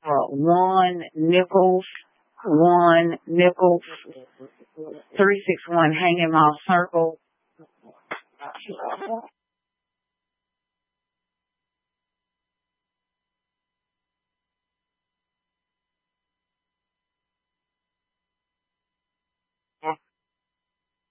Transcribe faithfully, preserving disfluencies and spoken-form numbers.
uh, Juan Nichols, Juan Nichols, three six one Hanging Mile Circle.